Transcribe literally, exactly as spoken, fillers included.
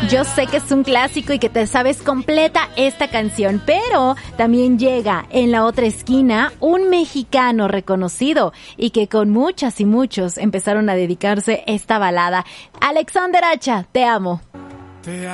Yo sé que es un clásico y que te sabes completa esta canción, pero también llega en la otra esquina un mexicano reconocido y que con muchas y muchos empezaron a dedicarse esta balada. Alexander Hacha, te amo. Te